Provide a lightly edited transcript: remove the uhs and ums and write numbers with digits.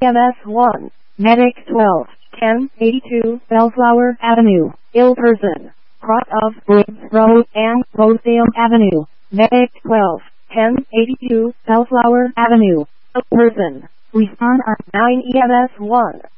EMS 1, Medic 12, 1082 Bellflower Avenue, ill person, cross of Briggs Road and Rosedale Avenue, Medic 12, 1082 Bellflower Avenue, ill person, respond on 9 EMS 1.